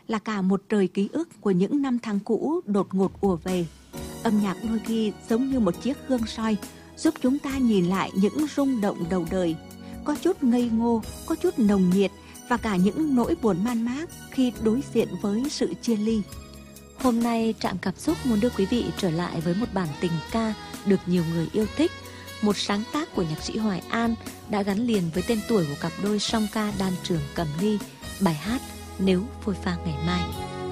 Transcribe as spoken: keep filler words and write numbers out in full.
là cả một trời ký ức của những năm tháng cũ đột ngột ùa về. Âm nhạc đôi khi giống như một chiếc gương soi, giúp chúng ta nhìn lại những rung động đầu đời, có chút ngây ngô, có chút nồng nhiệt và cả những nỗi buồn man mác khi đối diện với sự chia ly. Hôm nay Trạm Cảm Xúc muốn đưa quý vị trở lại với một bản tình ca được nhiều người yêu thích, một sáng tác của nhạc sĩ Hoài An đã gắn liền với tên tuổi của cặp đôi song ca Đan Trường Cẩm Ly, bài hát Nếu Phôi Pha Ngày Mai.